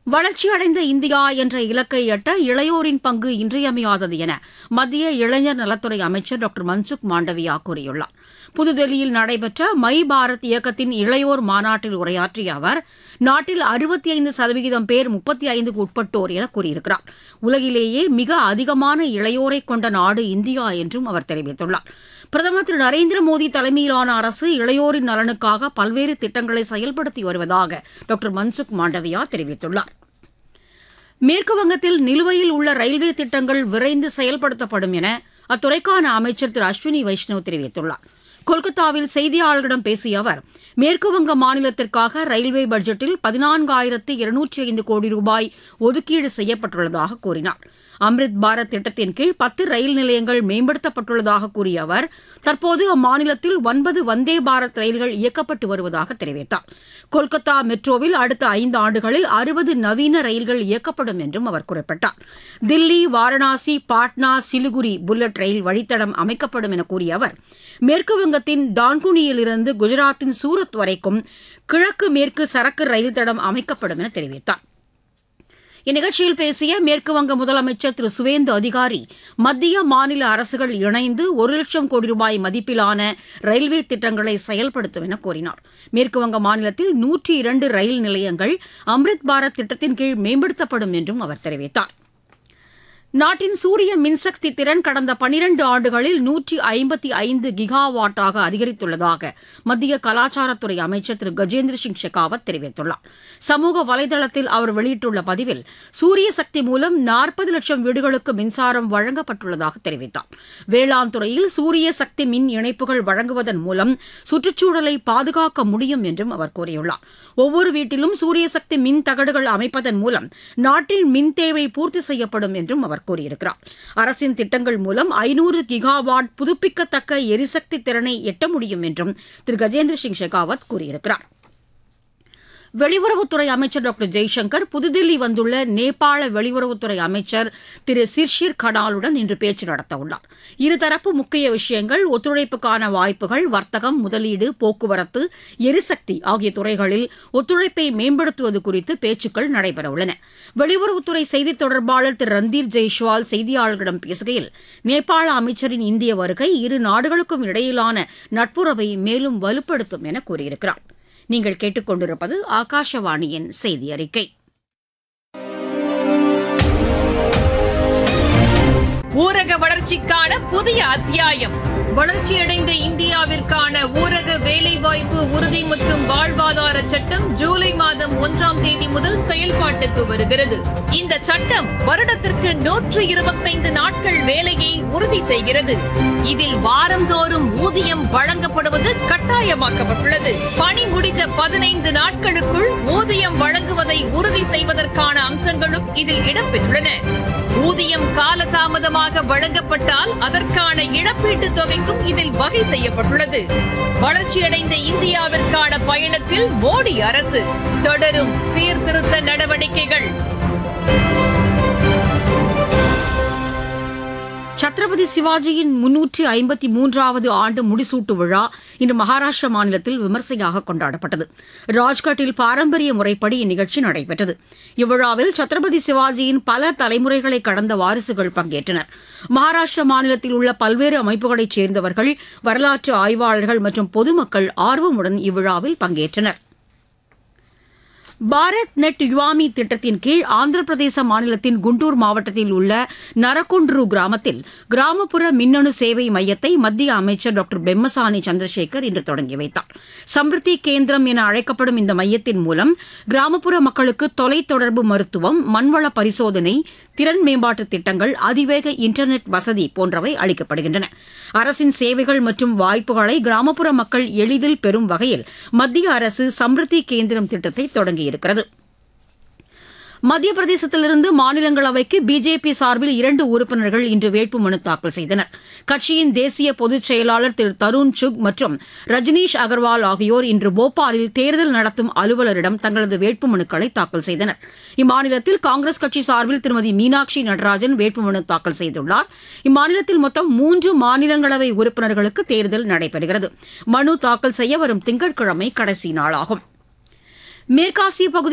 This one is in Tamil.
வளர்ச்சியடைந்த இந்தியா என்ற இலக்கை எட்ட இளையோரின் பங்கு இன்றியமையாதது என மத்திய இளைஞர் நலத்துறை அமைச்சர் டாக்டர் மன்சுக் மாண்டவியா கூறியுள்ளார். புதுதில்லியில் நடைபெற்ற மை பாரத் இயக்கத்தின் இளையோர் மாநாட்டில் உரையாற்றிய அவர், நாட்டில் 65% பேர் 35க்கு உட்பட்டோர் என கூறியிருக்கிறார். உலகிலேயே மிக அதிகமான இளையோரை கொண்ட நாடு இந்தியா என்றும் அவர் தெரிவித்துள்ளார். பிரதமர் திரு நரேந்திர மோடி தலைமையிலான அரசு இளையோரின் நலனுக்காக பல்வேறு திட்டங்களை செயல்படுத்தி வருவதாக டாக்டர் மன்சுக் மாண்டவியா தெரிவித்துள்ளார். மேற்குவங்கத்தில் நிலுவையில் உள்ள ரயில்வே திட்டங்கள் விரைந்து செயல்படுத்தப்படும் என அத்துறைக்கான அமைச்சர் திரு அஸ்வினி வைஷ்ணவ் தெரிவித்துள்ளார். கொல்கத்தாவில் செய்தியாளர்களிடம் பேசிய அவர், மேற்குவங்க மாநிலத்திற்காக ரயில்வே பட்ஜெட்டில் 14,205 கோடி ரூபாய் ஒதுக்கீடு செய்யப்பட்டுள்ளதாக கூறினார். அம்ரித் பாரத் திட்டத்தின் கீழ் 10 ரயில் நிலையங்கள் மேம்படுத்தப்பட்டுள்ளதாக கூறிய அவர், தற்போது அம்மாநிலத்தில் 9 வந்தே பாரத் ரயில்கள் இயக்கப்பட்டு வருவதாக தெரிவித்தார். கொல்கத்தா மெட்ரோவில் அடுத்த 5 ஆண்டுகளில் 60 நவீன ரயில்கள் இயக்கப்படும் என்றும் அவர் குறிப்பிட்டார். தில்லி, வாரணாசி, பாட்னா, சிலிகுரி புல்லட் ரயில் வழித்தடம் அமைக்கப்படும் என கூறிய அவர், மேற்குவங்கத்தின் டான்குனியிலிருந்து குஜராத்தின் சூரத் வரைக்கும் கிழக்கு மேற்கு சரக்கு ரயில் தடம் அமைக்கப்படும் என தெரிவித்தார். இந்நிகழ்ச்சியில் பேசிய மேற்குவங்க முதலமைச்சர் திரு சுவேந்து அதிகாரி, மத்திய மாநில அரசுகள் இணைந்து 1,00,000 கோடி ரூபாய் மதிப்பிலான ரயில்வே திட்டங்களை செயல்படுத்தும் என கூறினார். மேற்குவங்க மாநிலத்தில் 102 ரயில் நிலையங்கள் அம்ரித் பாரத் திட்டத்தின் கீழ் மேம்படுத்தப்படும் என்றும் அவர் தெரிவித்தார். நாட்டின் சூரிய மின்சக்தி திறன் கடந்த 12 ஆண்டுகளில் 155 கிகாவாட்டாக அதிகரித்துள்ளதாக மத்திய கலாச்சாரத்துறை அமைச்சர் திரு கஜேந்திர சிங் ஷெகாவத் தெரிவித்துள்ளார். சமூக வலைதளத்தில் அவர் வெளியிட்டுள்ள பதிவில், சூரிய சக்தி மூலம் 40 லட்சம் வீடுகளுக்கு மின்சாரம் வழங்கப்பட்டுள்ளதாக தெரிவித்தார். வேளாண் துறையில் சூரிய சக்தி மின் இணைப்புகள் வழங்குவதன் மூலம் சுற்றுச்சூழலை பாதுகாக்க முடியும் என்றும் அவர் கூறியுள்ளார். ஒவ்வொரு வீட்டிலும் சூரிய சக்தி மின் தகடுகள் அமைப்பதன் மூலம் நாட்டின் மின் தேவை பூர்த்தி செய்யப்படும் என்றும் அவர் கூறியிருக்கிறார். அரசின் திட்டங்கள் மூலம் 500 கிகாவாட் புதுப்பிக்கத்தக்க எரிசக்தி திறனை எட்ட முடியும் என்றும் திரு கஜேந்திர சிங் ஷெகாவத் கூறியிருக்கிறார். வெளியுறவுத்துறை அமைச்சர் டாக்டர் ஜெய்சங்கர் புதுதில்லி வந்துள்ள நேபாள வெளியுறவுத்துறை அமைச்சர் திரு சிர்ஷிர் கடாலுடன் இன்று பேச்சு நடத்தவுள்ளார். இருதரப்பு முக்கிய விஷயங்கள், ஒத்துழைப்புக்கான வாய்ப்புகள், வர்த்தகம், முதலீடு, போக்குவரத்து, எரிசக்தி ஆகிய துறைகளில் ஒத்துழைப்பை மேம்படுத்துவது குறித்து பேச்சுக்கள் நடைபெறவுள்ளன. வெளியுறவுத்துறை செய்தித் தொடர்பாளர் திரு ரந்தீர் ஜெய்ஷ்வால் செய்தியாளர்களிடம் பேசுகையில், நேபாள அமைச்சரின் இந்திய வருகை இரு நாடுகளுக்கும் இடையிலான நட்புறவை மேலும் வலுப்படுத்தும் என கூறியிருக்கிறார். நீங்கள் கேட்டுக்கொண்டிருப்பது ஆகாஷவாணியின் செய்தி அறிக்கை. ஊரக வளர்ச்சிக்கான புதிய அத்தியாயம். வளர்ச்சியடைந்த இந்தியாவிற்கான ஊரக வேலைவாய்ப்பு உறுதி மற்றும் வாழ்வாதார சட்டம் ஜூலை மாதம் 1ஆம் தேதி முதல் செயல்பாட்டுக்கு வருகிறது. இந்த சட்டம் வருடத்திற்கு 125 நாட்கள் வேலையை உறுதி செய்கிறது. இதில் வாரந்தோறும் ஊதியம் வழங்கப்படுவது கட்டாயமாக்கப்பட்டுள்ளது. பணி முடிந்த 15 நாட்களுக்குள் ஊதியம் வழங்குவதை உறுதி செய்வதற்கான அம்சங்களும் இதில் இடம்பெற்றுள்ளன. ஊதியம் காலதாமதமாக வழங்கப்பட்டால் அதற்கான இழப்பீட்டுத் தொகைக்கும் இதில் வகை செய்யப்பட்டுள்ளது. வளர்ச்சியடைந்த இந்தியாவிற்கான பயணத்தில் மோடி அரசு தொடரும் சீர்திருத்த நடவடிக்கைகள். சத்ரபதி சிவாஜியின் 353வது ஆண்டு முடிசூட்டு விழா இன்று மகாராஷ்டிரா மாநிலத்தில் விமர்சையாக கொண்டாடப்பட்டது. ராஜ்கட்டில் பாரம்பரிய முறைப்படி இந்நிகழ்ச்சி நடைபெற்றது. இவ்விழாவில் சத்ரபதி சிவாஜியின் பல தலைமுறைகளை கடந்த வாரிசுகள் பங்கேற்றனர். மகாராஷ்டிரா மாநிலத்தில் உள்ள பல்வேறு அமைப்புகளைச் சேர்ந்தவர்கள், வரலாற்று ஆய்வாளர்கள் மற்றும் பொதுமக்கள் ஆர்வமுடன் இவ்விழாவில் பங்கேற்றனர். பாரத் நெட் யுவாமி திட்டத்தின் கீழ் ஆந்திர பிரதேச மாநிலத்தின் குண்டூர் மாவட்டத்தில் உள்ள நரகுண்ட்ரு கிராமத்தில் கிராமப்புற மின்னணு சேவை மையத்தை மத்திய அமைச்சர் டாக்டர் பெம்மசானி சந்திரசேகர் இன்று தொடங்கி வைத்தார். சம்ருத்தி கேந்திரம் என அழைக்கப்படும் இந்த மையத்தின் மூலம் கிராமப்புற மக்களுக்கு தொலைத்தொடர்பு, மருத்துவம், மண்வள பரிசோதனை, திறன் மேம்பாட்டு திட்டங்கள், அதிவேக இன்டர்நெட் வசதி போன்றவை அளிக்கப்படுகின்றன. அரசின் சேவைகள் மற்றும் வாய்ப்புகளை கிராமப்புற மக்கள் எளிதில் பெறும் வகையில் மத்திய அரசு சம்ருத்தி கேந்திரம் திட்டத்தை தொடங்கி இருக்கிறது. மத்திய பிரதேசத்திலிருந்து மாநிலங்களவைக்கு பிஜேபி சார்பில் 2 உறுப்பினர்கள் இன்று வேட்புமனு தாக்கல் செய்தனர். கட்சியின் தேசிய பொதுச் செயலாளர் திரு தருண் சுக் மற்றும் ரஜினீஷ் அகர்வால் ஆகியோர் இன்று போபாலில் தேர்தல் நடத்தும் அலுவலரிடம் தங்களது வேட்புமனுக்களை தாக்கல் செய்தனர். இம்மாநிலத்தில் காங்கிரஸ் கட்சி சார்பில் திருமதி மீனாட்சி நடராஜன் வேட்புமனு தாக்கல் செய்துள்ளார். இம்மாநிலத்தில் மொத்தம் 3 மாநிலங்களவை உறுப்பினர்களுக்கு தேர்தல் நடைபெறுகிறது. மனு தாக்கல் செய்ய வரும் திங்கட்கிழமை கடைசி நாளாகும். மேற்காசிய பகுதி